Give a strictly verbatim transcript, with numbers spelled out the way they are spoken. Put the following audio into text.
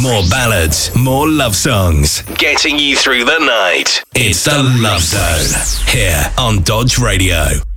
More ballads, more love songs, getting you through the night. It's the Love Zone, here on Dodge Radio.